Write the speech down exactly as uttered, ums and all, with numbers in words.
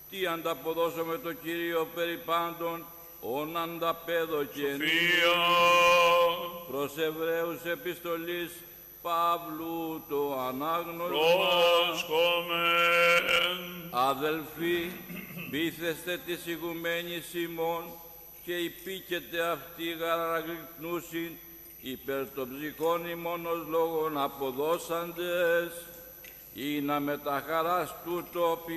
τι ανταποδώσαμε το Κύριο περί πάντων, ον ανταπέδοκεν. Σοφία. Προς Εβραίους επιστολής Παύλου το ανάγνωσμα. Πρόσκομεν. Αδελφοί, πείθεστε της ηγουμένης ημών και υπήκετε αυτή γαραγλυπνούσιν υπέρ των ψυχών ημών ως λόγων αποδώσαντες, ή να με τα χαράς τούτο